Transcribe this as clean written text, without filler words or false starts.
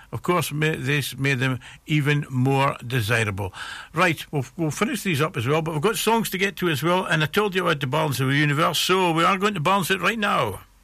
of course, this made them even more desirable. Right, we'll finish these up as well, but we've got songs to get to as well, and I told you about the balance of the universe, so we are going to balance it right now.